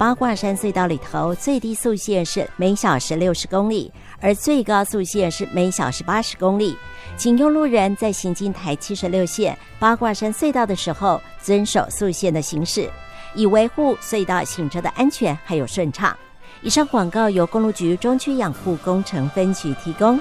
八卦山隧道里头最低速限是每小时60公里，而最高速限是每小时80公里。请用路人在行经台76线八卦山隧道的时候遵守速限的行驶，以维护隧道行车的安全还有顺畅。以上广告由公路局中区养护工程分局提供。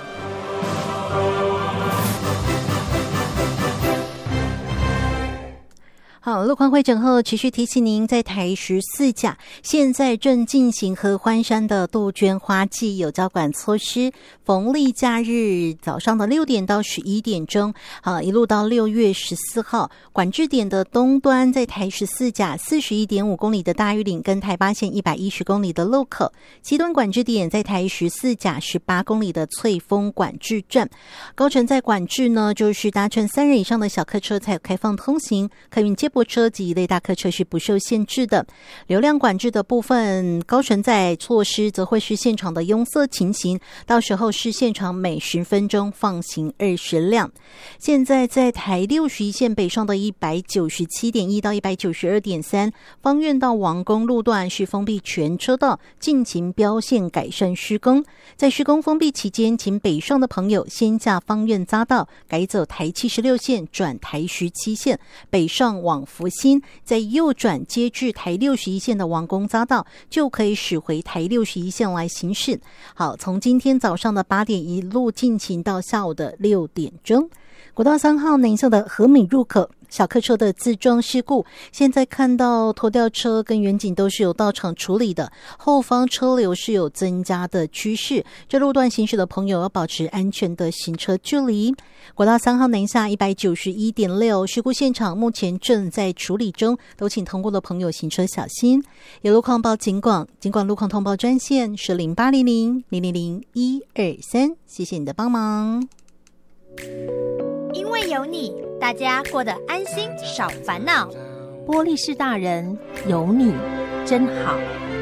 好，路况会诊后持续提醒您，在台14甲现在正进行合欢山的杜鹃花季有交管措施，逢例假日早上的6点到11点钟，一路到6月14号，管制点的东端在台14甲 41.5 公里的大玉岭跟台八线110公里的路口，西端管制点在台14甲18公里的翠峰管制站。高乘在管制呢，就是搭乘3人以上的小客车才有开放通行，客运接驳车及一类大客车是不受限制的。流量管制的部分，高乘载措施则会是现场的拥塞情形，到时候是现场每10分钟放行20辆。现在在台61线北上的 197.1 到 192.3 方院到王宫路段是封闭全车道，进行标线改善施工。在施工封闭期间，请北上的朋友先下方院匝道，改走台76线转台17线，北上往福兴，再右转接至台61线的王宫匝道，就可以驶回台61线来行驶。好，从今天早上的8点一路进行到下午的6点钟。国道3号南向的和美入口小客车的自撞事故，现在看到拖吊车跟远景都是有到场处理的，后方车流是有增加的趋势，这路段行驶的朋友要保持安全的行车距离。国道3号南下 191.6 事故现场目前正在处理中，都请通过的朋友行车小心。有路况报警广路况通报专线是0800000123，谢谢你的帮忙。 因为有你，大家过得安心少烦恼。 玻璃市大人有你真好。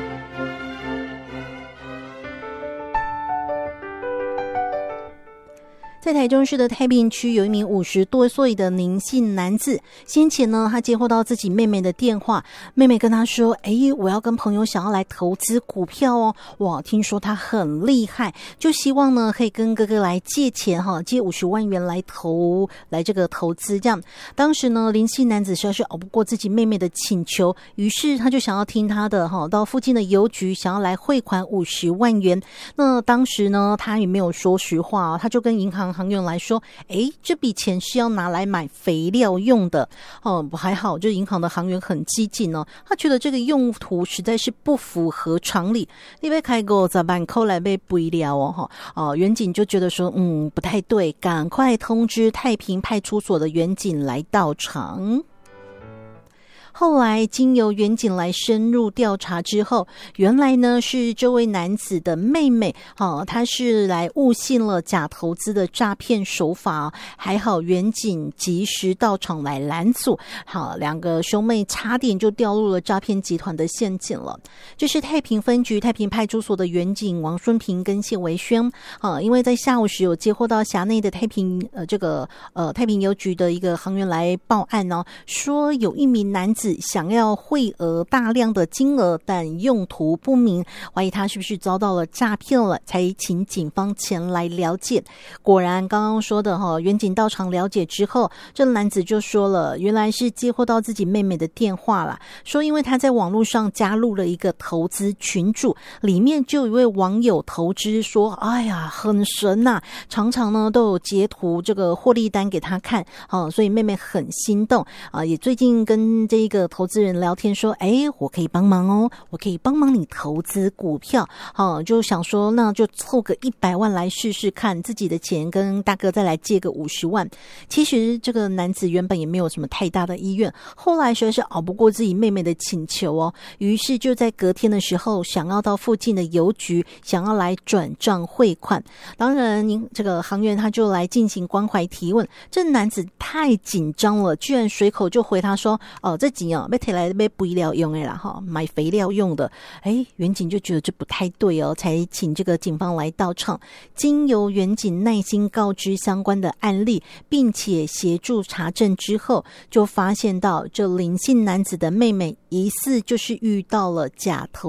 在台中市的太平区，有一名50多岁的林姓男子，先前呢，他接获到自己妹妹的电话，妹妹跟他说：“我要跟朋友想要来投资股票哦，哇，听说他很厉害，就希望呢可以跟哥哥来借钱借50万元来这个投资这样。”当时呢，林姓男子实在是熬不过自己妹妹的请求，于是他就想要听他的到附近的邮局想要来汇款50万元。那当时呢，他也没有说实话他就跟银行员来说，这笔钱是要拿来买肥料用的还好，就银行的行员很激进他觉得这个用途实在是不符合常理。你要开50万块来买肥料员警就觉得说不太对，赶快通知太平派出所的员警来到场。后来经由员警来深入调查之后，原来呢是这位男子的妹妹她是来误信了假投资的诈骗手法还好员警及时到场来拦阻，好，两个兄妹差点就掉入了诈骗集团的陷阱了。这是太平分局太平派出所的员警王顺平跟谢维轩因为在下午时有接获到辖内的太平太平邮局的一个行员来报案说有一名男子想要汇额大量的金额，但用途不明，怀疑他是不是遭到了诈骗了，才请警方前来了解。果然刚刚说的员警到场了解之后，这男子就说了，原来是接获到自己妹妹的电话啦，说因为他在网络上加入了一个投资群组，里面就有一位网友投资说很神常常呢都有截图这个获利单给他看所以妹妹很心动也最近跟这个投资人聊天说我可以帮忙我可以帮忙你投资股票就想说那就凑个100万来试试看，自己的钱跟大哥再来借个50万。其实这个男子原本也没有什么太大的意愿，后来实在是熬不过自己妹妹的请求于是就在隔天的时候想要到附近的邮局想要来转账汇款。当然这个行员他就来进行关怀提问，这男子太紧张了，居然随口就回他说这钱要提来买肥料用的啦买肥料用的。员警就觉得这不太对才请这个警方来到场，经由员警耐心告知相关的案例，并且协助查证之后，就发现到这林姓男子的妹妹疑似就是遇到了假投